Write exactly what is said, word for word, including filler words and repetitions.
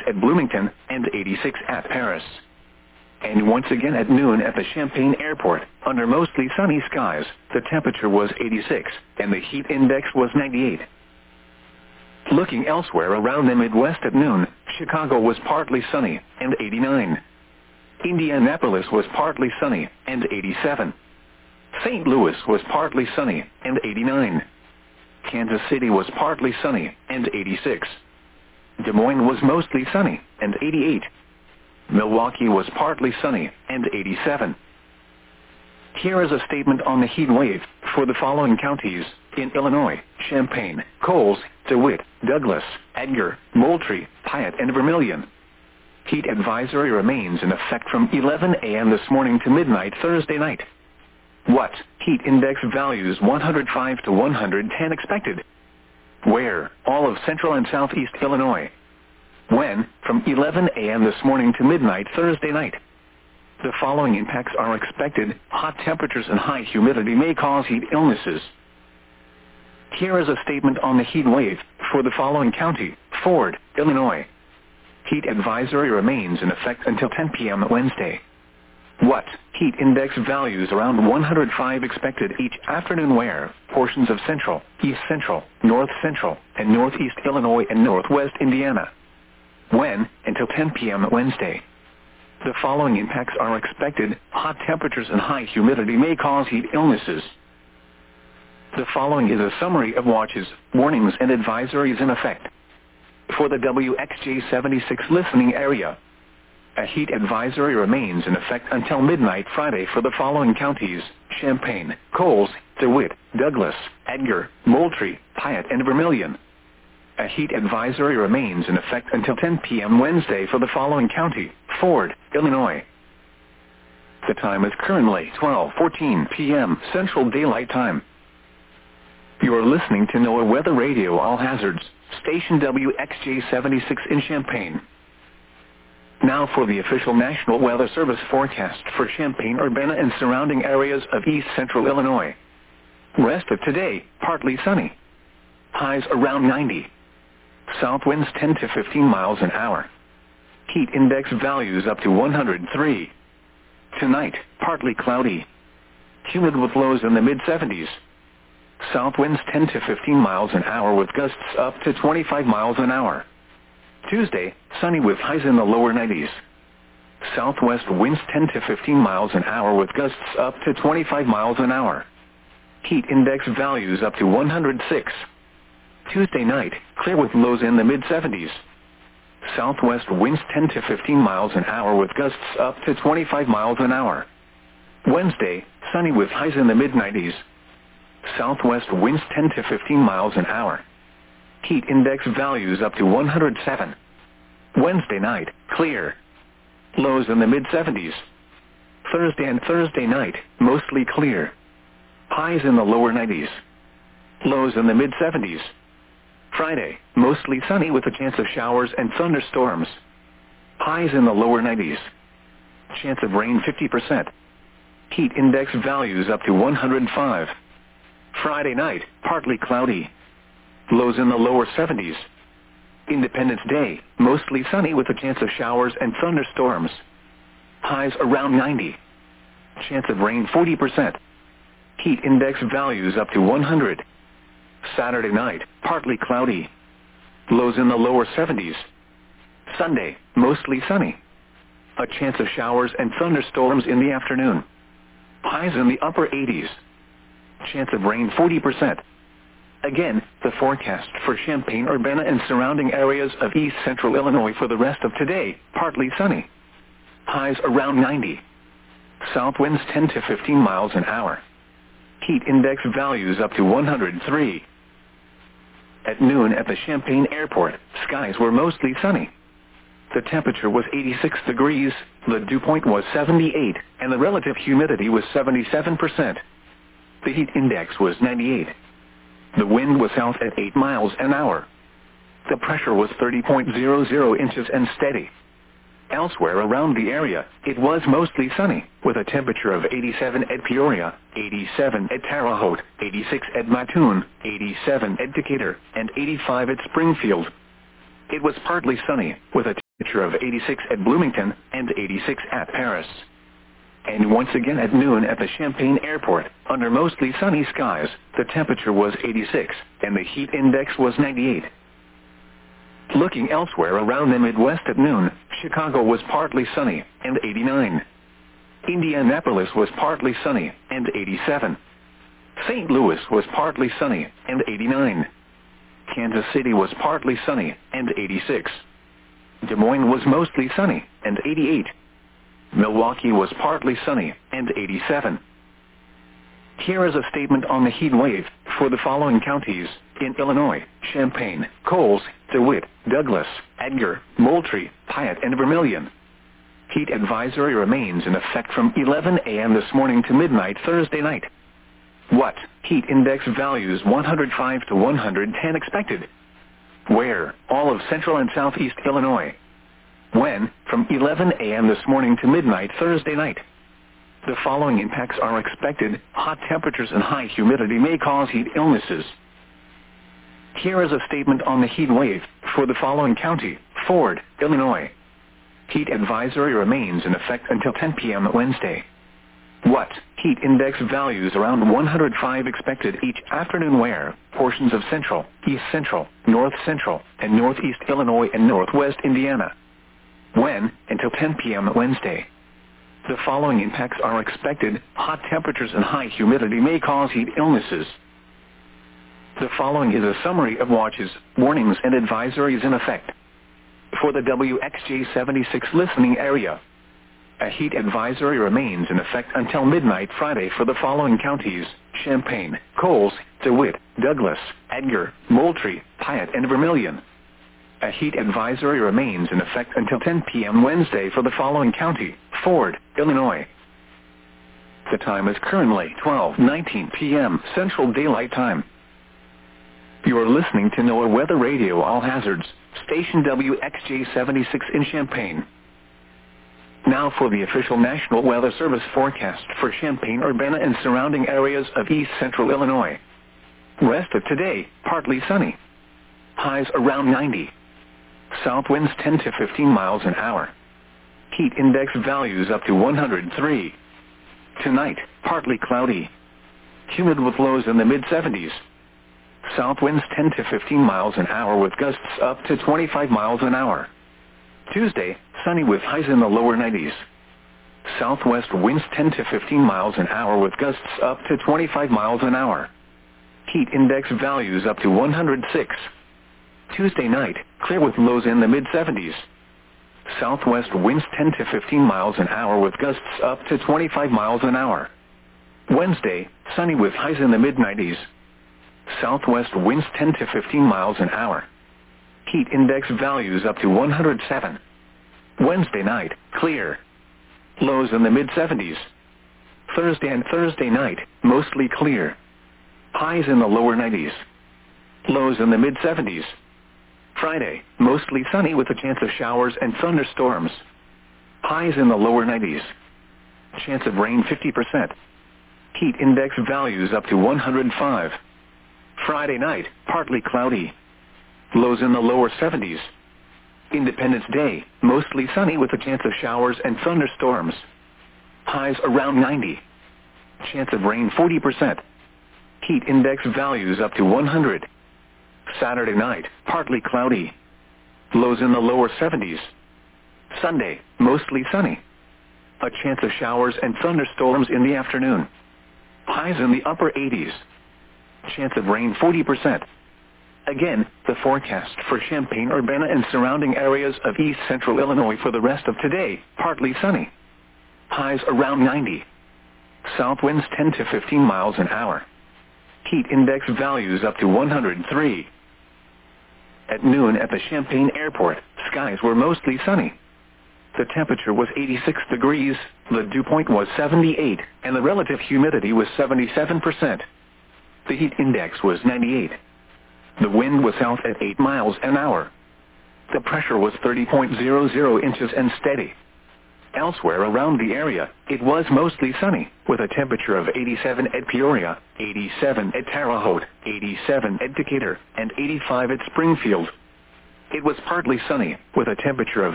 at Bloomington, and eighty-six at Paris. And once again at noon at the Champaign Airport, under mostly sunny skies, the temperature was eighty-six, and the heat index was ninety-eight. Looking elsewhere around the Midwest at noon, Chicago was partly sunny, and eighty-nine. Indianapolis was partly sunny, and eighty-seven. Saint Louis was partly sunny, and eighty-nine. Kansas City was partly sunny, and eighty-six. Des Moines was mostly sunny, and eighty-eight. Milwaukee was partly sunny, and eighty-seven. Here is a statement on the heat wave for the following counties in Illinois: Champaign, Coles, DeWitt, Douglas, Edgar, Moultrie, Piatt, and Vermilion. Heat advisory remains in effect from eleven a m this morning to midnight Thursday night. What? Heat index values one hundred five to one hundred ten expected. Where? All of central and southeast Illinois. When? From eleven a m this morning to midnight Thursday night. The following impacts are expected. Hot temperatures and high humidity may cause heat illnesses. Here is a statement on the heat wave for the following county: Ford, Illinois. Heat advisory remains in effect until ten p m Wednesday. What? Heat index values around one hundred five expected each afternoon. Where? Portions of central, east central, north central, and northeast Illinois and northwest Indiana. When? Until ten p m Wednesday. The following impacts are expected. Hot temperatures and high humidity may cause heat illnesses. The following is a summary of watches, warnings, and advisories in effect. For the W X J seventy-six listening area, a heat advisory remains in effect until midnight Friday for the following counties: Champaign, Coles, DeWitt, Douglas, Edgar, Moultrie, Piatt, and Vermilion. A heat advisory remains in effect until ten p m Wednesday for the following county: Ford, Illinois. The time is currently twelve fourteen p m Central Daylight Time. You are listening to NOAA Weather Radio All Hazards, station W X J seventy-six in Champaign. Now for the official National Weather Service forecast for Champaign-Urbana and surrounding areas of east central Illinois. Rest of today, partly sunny. Highs around ninety. South winds ten to fifteen miles an hour. Heat index values up to one hundred three. Tonight, partly cloudy. Humid with lows in the mid seventies. South winds ten to fifteen miles an hour with gusts up to twenty-five miles an hour. Tuesday, sunny with highs in the lower nineties. Southwest winds ten to fifteen miles an hour with gusts up to twenty-five miles an hour. Heat index values up to one hundred six. Tuesday night, clear with lows in the mid seventies. Southwest winds ten to fifteen miles an hour with gusts up to twenty-five miles an hour. Wednesday, sunny with highs in the mid nineties. Southwest winds ten to fifteen miles an hour. Heat index values up to one hundred seven. Wednesday night, clear. Lows in the mid seventies. Thursday and Thursday night, mostly clear. Highs in the lower nineties. Lows in the mid seventies. Friday, mostly sunny with a chance of showers and thunderstorms. Highs in the lower nineties. Chance of rain fifty percent. Heat index values up to one hundred five. Friday night, partly cloudy. Lows in the lower seventies. Independence Day, mostly sunny with a chance of showers and thunderstorms. Highs around ninety. Chance of rain forty percent. Heat index values up to one hundred. Saturday night, partly cloudy. Lows in the lower seventies. Sunday, mostly sunny. A chance of showers and thunderstorms in the afternoon. Highs in the upper eighties. Chance of rain forty percent. Again, the forecast for Champaign-Urbana and surrounding areas of east central Illinois for the rest of today: partly sunny. Highs around ninety. South winds ten to fifteen miles an hour. Heat index values up to one hundred three. At noon at the Champaign Airport, skies were mostly sunny. The temperature was eighty-six degrees, the dew point was seventy-eight, and the relative humidity was seventy-seven percent. The heat index was ninety-eight. The wind was south at eight miles an hour. The pressure was thirty point zero zero inches and steady. Elsewhere around the area, it was mostly sunny, with a temperature of eighty-seven at Peoria, eighty-seven at Terre Haute, eighty-six at Mattoon, eighty-seven at Decatur, and eighty-five at Springfield. It was partly sunny, with a temperature of eighty-six at Bloomington and eighty-six at Paris. And once again at noon at the Champaign Airport, under mostly sunny skies, the temperature was eighty-six, and the heat index was ninety-eight. Looking elsewhere around the Midwest at noon, Chicago was partly sunny, and eighty-nine. Indianapolis was partly sunny, and eighty-seven. Saint Louis was partly sunny, and eighty-nine. Kansas City was partly sunny, and eighty-six. Des Moines was mostly sunny, and eighty-eight. Milwaukee was partly sunny, and eighty-seven. Here is a statement on the heat wave for the following counties in Illinois: Champaign, Coles, DeWitt, Douglas, Edgar, Moultrie, Piatt, and Vermilion. Heat advisory remains in effect from eleven a m this morning to midnight Thursday night. What? Heat index values one hundred five to one hundred ten expected. Where? All of central and southeast Illinois. When? From eleven a m this morning to midnight Thursday night. The following impacts are expected. Hot temperatures and high humidity may cause heat illnesses. Here is a statement on the heat wave for the following county: Ford, Illinois. Heat advisory remains in effect until ten p m Wednesday. What? Heat index values around one hundred five expected each afternoon. Where? Portions of central, east central, north central, and northeast Illinois and northwest Indiana. When? Until ten p m Wednesday. The following impacts are expected. Hot temperatures and high humidity may cause heat illnesses. The following is a summary of watches, warnings, and advisories in effect. For the W X J seventy-six listening area, a heat advisory remains in effect until midnight Friday for the following counties: Champaign, Coles, DeWitt, Douglas, Edgar, Moultrie, Piatt, and Vermilion. A heat advisory remains in effect until ten p m Wednesday for the following county: Ford, Illinois. The time is currently twelve nineteen p m Central Daylight Time. You are listening to NOAA Weather Radio All Hazards, station W X J seventy-six in Champaign. Now for the official National Weather Service forecast for Champaign-Urbana and surrounding areas of east central Illinois. Rest of today, partly sunny. Highs around ninety. South winds ten to fifteen miles an hour. Heat index values up to one hundred three. Tonight, partly cloudy. Humid with lows in the mid seventies. South winds ten to fifteen miles an hour with gusts up to twenty-five miles an hour. Tuesday, sunny with highs in the lower nineties. Southwest winds ten to fifteen miles an hour with gusts up to twenty-five miles an hour. Heat index values up to one hundred six. Tuesday night, clear with lows in the mid seventies. Southwest winds ten to fifteen miles an hour with gusts up to twenty-five miles an hour. Wednesday, sunny with highs in the mid nineties. Southwest winds ten to fifteen miles an hour. Heat index values up to one hundred seven. Wednesday night, clear. Lows in the mid seventies. Thursday and Thursday night, mostly clear. Highs in the lower nineties. Lows in the mid seventies. Friday, mostly sunny with a chance of showers and thunderstorms. Highs in the lower nineties. Chance of rain fifty percent. Heat index values up to one hundred five. Friday night, partly cloudy. Lows in the lower seventies. Independence Day, mostly sunny with a chance of showers and thunderstorms. Highs around ninety. Chance of rain forty percent. Heat index values up to one hundred. Saturday night, partly cloudy. Lows in the lower seventies. Sunday, mostly sunny. A chance of showers and thunderstorms in the afternoon. Highs in the upper eighties. Chance of rain forty percent. Again, the forecast for Champaign-Urbana and surrounding areas of east central Illinois for the rest of today: partly sunny. Highs around ninety. South winds ten to fifteen miles an hour. Heat index values up to one hundred three. At noon at the Champaign Airport, skies were mostly sunny. The temperature was eighty-six degrees, the dew point was seventy-eight, and the relative humidity was seventy-seven percent. The heat index was ninety-eight. The wind was south at eight miles an hour. The pressure was thirty point zero zero inches and steady. Elsewhere around the area, it was mostly sunny, with a temperature of eighty-seven at Peoria, eighty-seven at Terre Haute, eighty-seven at Decatur, and eighty-five at Springfield. It was partly sunny, with a temperature of